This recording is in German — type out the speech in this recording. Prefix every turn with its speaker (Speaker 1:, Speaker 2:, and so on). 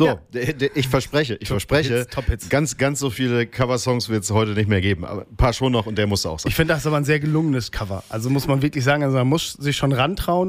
Speaker 1: So,
Speaker 2: Ja.
Speaker 1: ich verspreche,
Speaker 2: Top-Hits.
Speaker 1: ganz so viele Coversongs wird es heute nicht mehr geben. Aber ein paar schon noch und der musste auch sein.
Speaker 2: Ich finde das aber ein sehr gelungenes Cover. Also muss man wirklich sagen, also man muss sich schon rantrauen.